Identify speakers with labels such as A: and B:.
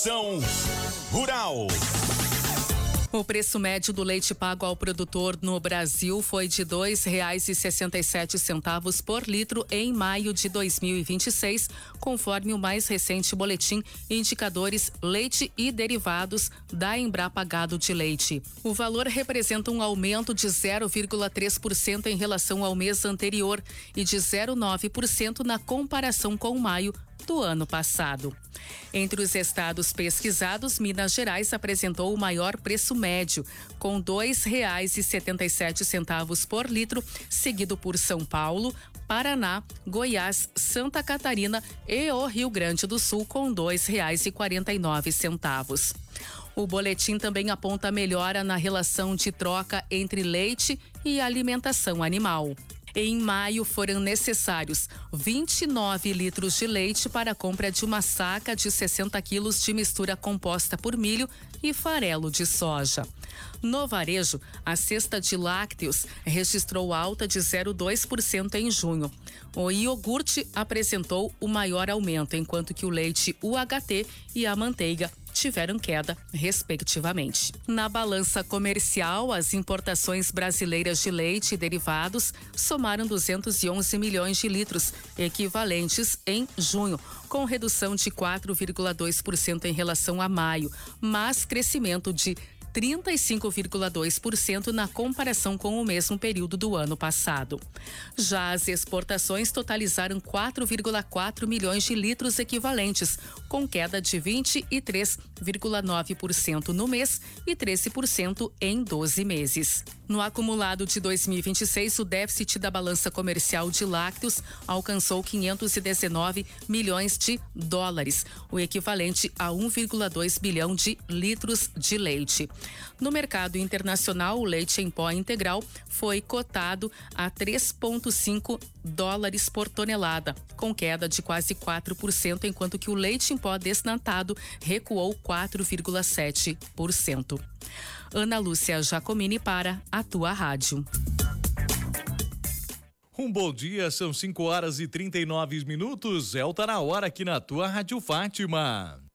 A: São Rural.
B: O preço médio do leite pago ao produtor no Brasil foi de R$ 2,67 por litro em maio de 2026, conforme o mais recente boletim Indicadores Leite e Derivados da Embrapa Gado de Leite. O valor representa um aumento de 0,3% em relação ao mês anterior e de 0,9% na comparação com maio do ano passado. Entre os estados pesquisados, Minas Gerais apresentou o maior preço médio, com R$ 2,77 por litro, seguido por São Paulo, Paraná, Goiás, Santa Catarina e o Rio Grande do Sul, com R$ 2,49. O boletim também aponta melhora na relação de troca entre leite e alimentação animal. Em maio, foram necessários 29 litros de leite para a compra de uma saca de 60 quilos de mistura composta por milho e farelo de soja. No varejo, a cesta de lácteos registrou alta de 0,2% em junho. O iogurte apresentou o maior aumento, enquanto que o leite UHT e a manteiga tiveram queda, respectivamente. Na balança comercial, as importações brasileiras de leite e derivados somaram 211 milhões de litros, equivalentes em junho, com redução de 4,2% em relação a maio, mas crescimento de 35,2% na comparação com o mesmo período do ano passado. Já as exportações totalizaram 4,4 milhões de litros equivalentes, com queda de 23,9% no mês e 13% em 12 meses. No acumulado de 2026, o déficit da balança comercial de lácteos alcançou 519 milhões de dólares, o equivalente a 1,2 bilhão de litros de leite. No mercado internacional, o leite em pó integral foi cotado a 3,5 dólares por tonelada, com queda de quase 4%, enquanto que o leite em pó desnatado recuou 4,7%. Ana Lúcia Jacomini para a Tua Rádio.
C: Um bom dia, são 5 horas e 39 minutos. Tá na hora aqui na Tua Rádio Fátima.